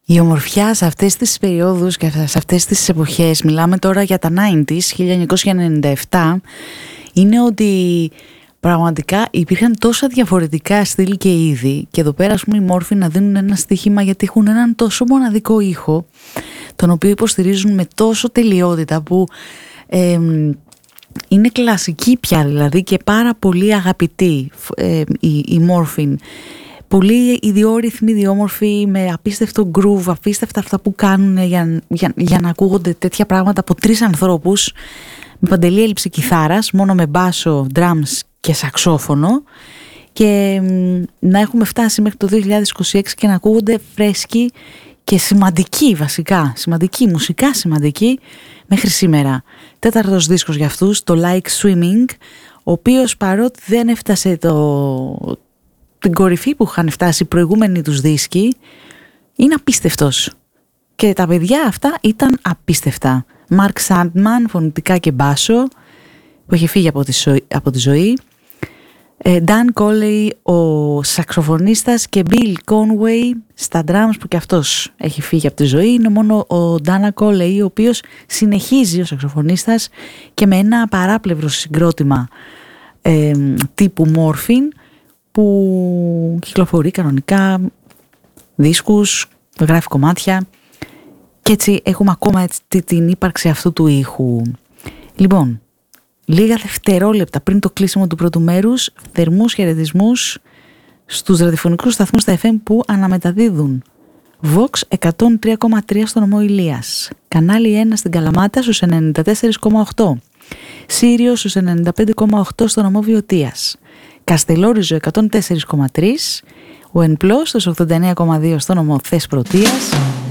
Η ομορφιά σε αυτές τις περιόδους και σε αυτές τις εποχές, μιλάμε τώρα για τα 90s, 1997, είναι ότι πραγματικά υπήρχαν τόσα διαφορετικά στυλ και είδη, και εδώ πέρα, ας πούμε, οι Morphine να δίνουν ένα στοίχημα γιατί έχουν έναν τόσο μοναδικό ήχο, τον οποίο υποστηρίζουν με τόσο τελειότητα που είναι κλασική πια, δηλαδή, και πάρα πολύ αγαπητή η Morphine. Πολύ ιδιόρυθμοι, ιδιόμορφοι, με απίστευτο groove, απίστευτα αυτά που κάνουν για να ακούγονται τέτοια πράγματα από τρεις ανθρώπους, με παντελή έλλειψη κιθάρας, μόνο με μπάσο, drums και σαξόφωνο, και να έχουμε φτάσει μέχρι το 2026 και να ακούγονται φρέσκοι και σημαντικοί, βασικά, μουσικά σημαντικοί μέχρι σήμερα. Τέταρτος δίσκος για αυτούς, το Like Swimming, ο οποίος παρότι δεν έφτασε την κορυφή που είχαν φτάσει οι προηγούμενοι τους δίσκοι, είναι απίστευτος. Και τα παιδιά αυτά ήταν απίστευτα. Mark Sandman, φωνητικά και μπάσο, που έχει φύγει από τη ζωή. Dan Coley, ο σαξοφωνίστας, και Bill Conway στα drums, που και αυτός έχει φύγει από τη ζωή. Είναι μόνο ο Dana Coley, ο οποίος συνεχίζει ο σαξοφωνίστας και με ένα παράπλευρο συγκρότημα τύπου Morphine, που κυκλοφορεί κανονικά δίσκους, γράφει κομμάτια, και έτσι έχουμε ακόμα την ύπαρξη αυτού του ήχου. Λοιπόν, λίγα δευτερόλεπτα πριν το κλείσιμο του πρώτου μέρους, θερμούς χαιρετισμούς στους ραδιοφωνικούς σταθμούς στα FM που αναμεταδίδουν. Vox 103,3 στο νομό Ηλίας, κανάλι 1 στην Καλαμάτα στους 94,8, Σύριος στους 95,8 στο νομό Βιωτίας, Καστελόριζο 104,3, ο Ενπλός στους 89,2 στο νομό Θεσπρωτείας,